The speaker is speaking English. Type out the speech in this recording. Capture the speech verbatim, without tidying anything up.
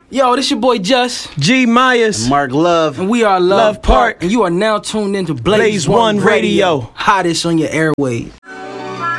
Yo, this your boy Just G Myers, Mark Love, and we are Love, Love Park. Park, and you are now tuned into Blaze, Blaze One, One Radio. Radio, hottest on your airwaves.